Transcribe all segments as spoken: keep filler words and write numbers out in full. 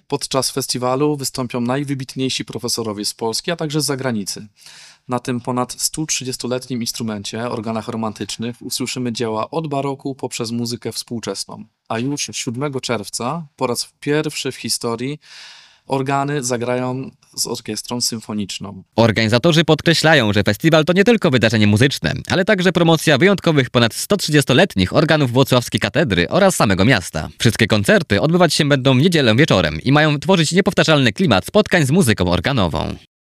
Podczas festiwalu wystąpią najwybitniejsi profesorowie z Polski, a także z zagranicy. Na tym ponad stu trzydziestoletnim instrumencie, organach romantycznych, usłyszymy dzieła od baroku poprzez muzykę współczesną. A już siódmego czerwca, po raz pierwszy w historii, organy zagrają z orkiestrą symfoniczną. Organizatorzy podkreślają, że festiwal to nie tylko wydarzenie muzyczne, ale także promocja wyjątkowych ponad sto trzydziestoletnich organów Włocławskiej Katedry oraz samego miasta. Wszystkie koncerty odbywać się będą w niedzielę wieczorem i mają tworzyć niepowtarzalny klimat spotkań z muzyką organową.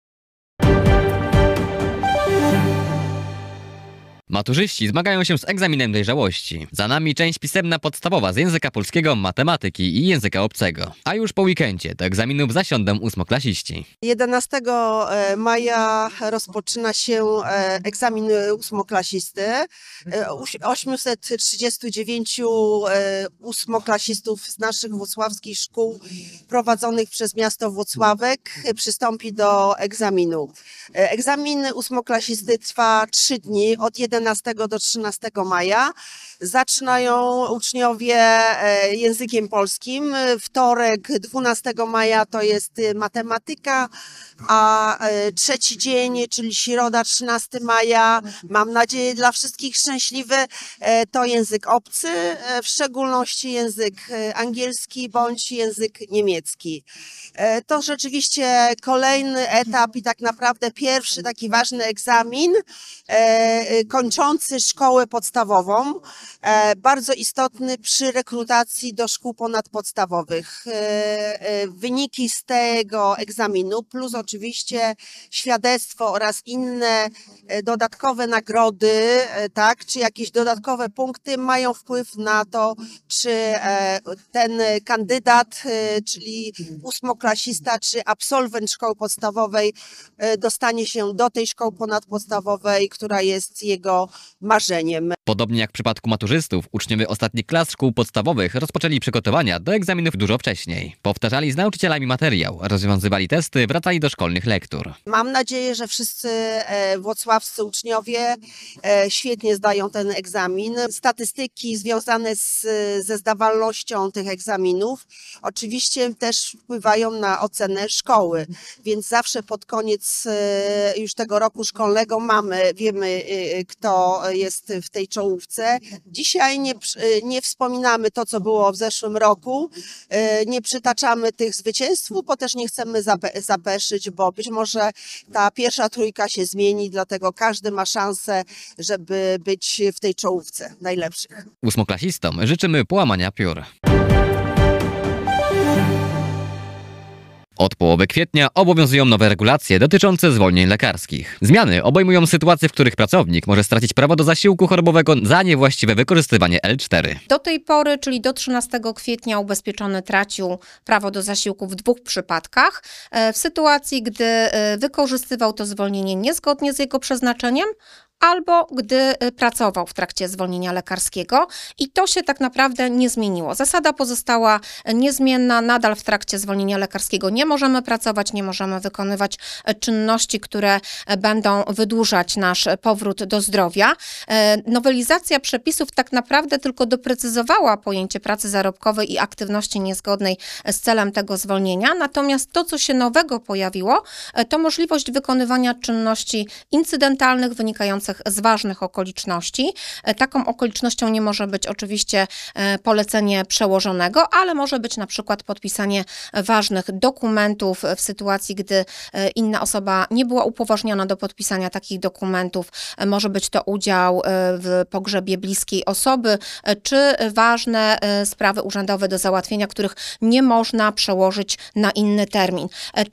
Maturzyści zmagają się z egzaminem dojrzałości. Za nami część pisemna podstawowa z języka polskiego, matematyki i języka obcego. A już po weekendzie do egzaminów zasiądą ósmoklasiści. jedenastego maja rozpoczyna się egzamin ósmoklasisty. osiemset trzydziestu dziewięciu ósmoklasistów z naszych włocławskich szkół prowadzonych przez miasto Włocławek przystąpi do egzaminu. Egzamin ósmoklasisty trwa trzy dni, od jedenastego do trzynastego maja. Zaczynają uczniowie językiem polskim. Wtorek, dwunastego maja to jest matematyka, a trzeci dzień, czyli środa, trzynastego maja, mam nadzieję dla wszystkich szczęśliwy, to język obcy, w szczególności język angielski bądź język niemiecki. To rzeczywiście kolejny etap i tak naprawdę pierwszy taki ważny egzamin kończący szkołę podstawową, bardzo istotny przy rekrutacji do szkół ponadpodstawowych. Wyniki z tego egzaminu plus oczywiście świadectwo oraz inne dodatkowe nagrody, tak, czy jakieś dodatkowe punkty mają wpływ na to, czy ten kandydat, czyli ósmoklasista, czy absolwent szkoły podstawowej dostanie się do tej szkoły ponadpodstawowej, która jest jego marzeniem. Podobnie jak w przypadku maturzystów, uczniowie ostatnich klas szkół podstawowych rozpoczęli przygotowania do egzaminów dużo wcześniej. Powtarzali z nauczycielami materiał, rozwiązywali testy, wracali do szkolnych lektur. Mam nadzieję, że wszyscy włocławscy uczniowie świetnie zdają ten egzamin. Statystyki związane z, ze zdawalnością tych egzaminów oczywiście też wpływają na ocenę szkoły, więc zawsze pod koniec już tego roku szkolnego mamy, wiemy, kto jest w tej czołówce. Dzisiaj nie, nie wspominamy to, co było w zeszłym roku, nie przytaczamy tych zwycięzców, bo też nie chcemy zapeszyć, bo być może ta pierwsza trójka się zmieni, dlatego każdy ma szansę, żeby być w tej czołówce najlepszych. Ósmoklasistom życzymy połamania piór. Od połowy kwietnia obowiązują nowe regulacje dotyczące zwolnień lekarskich. Zmiany obejmują sytuacje, w których pracownik może stracić prawo do zasiłku chorobowego za niewłaściwe wykorzystywanie L cztery. Do tej pory, czyli do trzynastego kwietnia, ubezpieczony tracił prawo do zasiłku w dwóch przypadkach. W sytuacji, gdy wykorzystywał to zwolnienie niezgodnie z jego przeznaczeniem, albo gdy pracował w trakcie zwolnienia lekarskiego i to się tak naprawdę nie zmieniło. Zasada pozostała niezmienna, nadal w trakcie zwolnienia lekarskiego nie możemy pracować, nie możemy wykonywać czynności, które będą wydłużać nasz powrót do zdrowia. Nowelizacja przepisów tak naprawdę tylko doprecyzowała pojęcie pracy zarobkowej i aktywności niezgodnej z celem tego zwolnienia, natomiast to, co się nowego pojawiło, to możliwość wykonywania czynności incydentalnych wynikających z ważnych okoliczności. Taką okolicznością nie może być oczywiście polecenie przełożonego, ale może być na przykład podpisanie ważnych dokumentów w sytuacji, gdy inna osoba nie była upoważniona do podpisania takich dokumentów. Może być to udział w pogrzebie bliskiej osoby, czy ważne sprawy urzędowe do załatwienia, których nie można przełożyć na inny termin.